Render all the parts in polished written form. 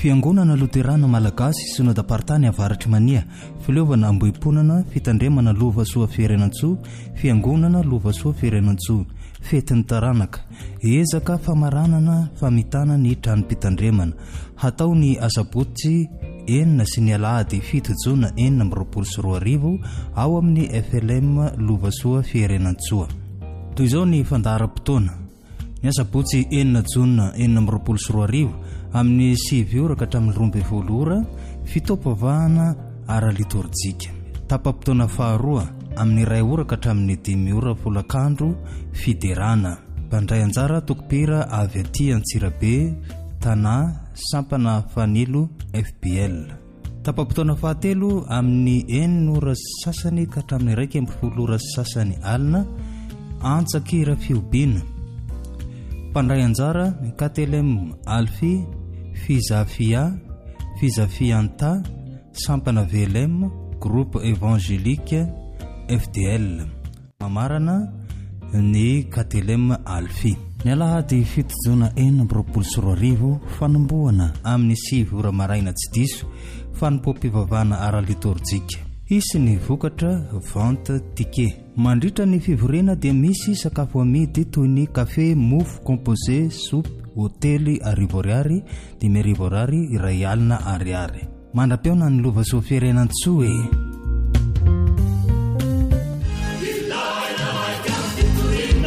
Fiangonana Luterana Malagasy Synodam-paritany Avaratry Mania, fileovana amboim-ponana fitandremana Lovasoa Firenantsoa, Fiangonana Lovasoa Firenantsoa, fetin'ny taranaka, ezaka famaranana famitana ny tranom-pitandremana, hatao ny asabotsy 9 sy ny alahady 7 jona 2024 ao amin'ny FLM Lovasoa Firenantsoa. Toy izao ny fandaharam-potoana. Ny asabotsy 9 jona 2024 amin'ny 7 ora ka hatramin'ny 12 ora fitopavahana ara-liturjika. Tapam-potoana faharoa amin'ny 2 ora ka hatramin'ny 5 ora folakandro fiderana. Mpandray anjara tokopera avy aty Antsirabe, Tana, Sampana Fanilo, FBL. Tapam-potoana fahatelo amin'ny 4 ora sasany ka hatramin'ny 1 ora sasany alina, Antsakira Fiobina. Mpandray anjara KTLM Alfi, Fizafia, Fizafianta, Sampana VLM, Groupe Évangélique, FDL. Mamarana ny KTLM Alfi. Ny alahady 7 jona 2024 fanombohana amin'ny 7 ora maraina tsy diso fanompo-pivavahana ara-liturjika. Isy ny vokatra vente ticket. Mandritra ny fivorena dia misy sakafo amidy toy ny kafe, mofo composé, soupe, hotely arivo-ariary, 5 ariary, iray alina ariary. Mandra-peona ny Lovasoa Firenantsoa e.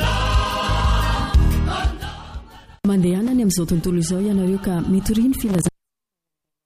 Mandehanany amin'izao tontolo izao ianareo ka mitoriny filazana